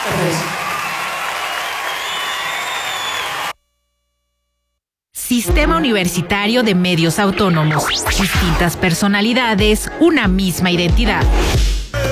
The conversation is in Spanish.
Sistema Universitario de Medios Autónomos. Distintas personalidades, una misma identidad.